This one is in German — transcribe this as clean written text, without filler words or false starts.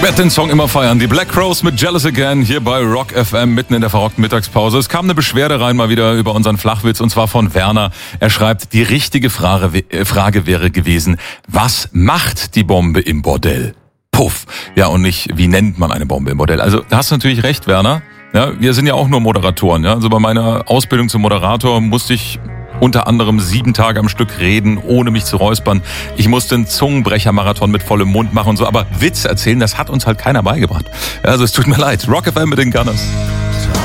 Werd den Song immer feiern. Die Black Crowes mit Jealous Again hier bei Rock FM mitten in der verrockten Mittagspause. Es kam eine Beschwerde rein mal wieder über unseren Flachwitz und zwar von Werner. Er schreibt, die richtige Frage wäre gewesen, was macht die Bombe im Bordell? Puff. Ja, und nicht, wie nennt man eine Bombe im Bordell? Also, da hast du natürlich recht, Werner. Ja, wir sind ja auch nur Moderatoren. Ja? Also bei meiner Ausbildung zum Moderator musste ich unter anderem 7 Tage am Stück reden, ohne mich zu räuspern. Ich musste einen Zungenbrecher-Marathon mit vollem Mund machen und so. Aber Witz erzählen, das hat uns halt keiner beigebracht. Also es tut mir leid. Rock FM mit den Gunners.